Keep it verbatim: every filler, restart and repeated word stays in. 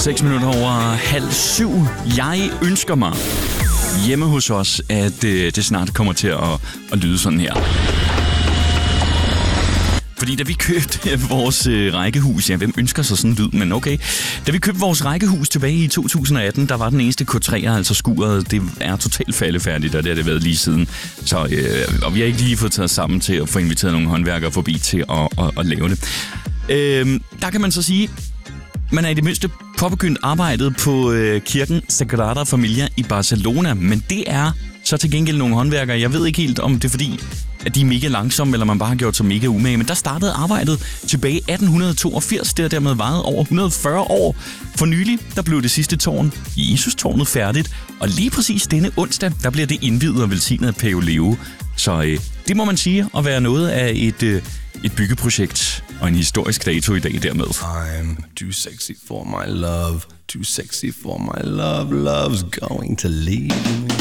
seks minutter over halv syv. Jeg ønsker mig hjemme hos os, at øh, det snart kommer til at, at lyde sådan her. Fordi da vi købte vores øh, rækkehus, ja, hvem ønsker sig sådan en lyd, men okay. Da vi købte vores rækkehus tilbage i to tusind atten, der var den eneste K tre'er, altså skuret, det er totalt faldefærdigt, og det har det været lige siden. Så, øh, og vi har ikke lige fået taget sammen til at få inviteret nogle håndværkere forbi til at, at, at lave det. Øh, der kan man så sige, man er i det mindste påbegyndt arbejdet på øh, kirken Sagrada Familia i Barcelona, men det er så til gengæld nogle håndværkere. Jeg ved ikke helt, om det er fordi, at de er mega langsomme, eller man bare har gjort sig mega umage. Men der startede arbejdet tilbage i atten toogfirs. Det har dermed varet over et hundrede og fyrre år. For nylig, der blev det sidste tårn, Jesus-tårnet, færdigt. Og lige præcis denne onsdag, der bliver det indviet og velsignet af Pave Leo. Så øh, det må man sige at være noget af et, øh, et byggeprojekt og en historisk dato i dag dermed. I'm too sexy for my love, too sexy for my love, love's going to leave me.